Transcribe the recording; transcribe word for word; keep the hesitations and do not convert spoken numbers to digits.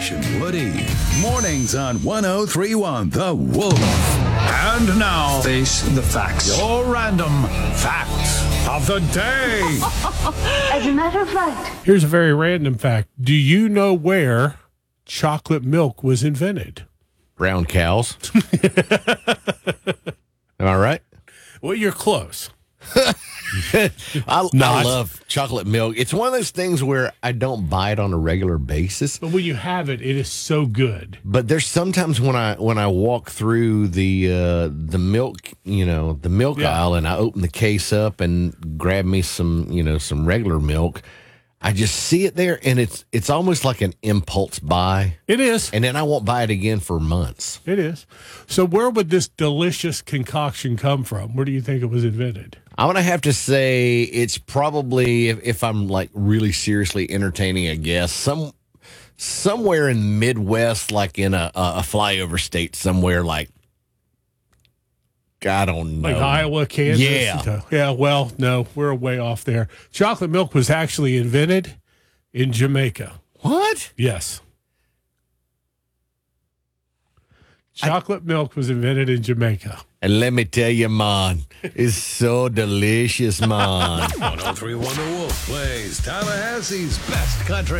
Ash and Woody. Mornings on one oh three one The Wolf. And now, face the facts. Your random fact of the day. As a matter of fact. Here's a very random fact. Do you know where chocolate milk was invented? Brown cows. Am I right? Well, you're close. I, I Not. love chocolate milk. It's one of those things where I don't buy it on a regular basis. But when you have it, it is so good. But there's sometimes when I when I walk through the uh, the milk, you know, the milk Yeah. aisle, and I open the case up and grab me some, you know, some regular milk. I just see it there, and it's it's almost like an impulse buy. It is. And then I won't buy it again for months. It is. So where would this delicious concoction come from? Where do you think it was invented? I'm going to have to say it's probably, if, if I'm like really seriously entertaining a guess, some somewhere in the Midwest, like in a, a, a flyover state somewhere, like, I don't know. Like Iowa, Kansas? Yeah. Yeah, well, no, we're way off there. Chocolate milk was actually invented in Jamaica. What? Yes. Chocolate milk was invented in Jamaica. And let me tell you, man, it's so delicious, man. one oh three one The Wolf plays Tallahassee's best country.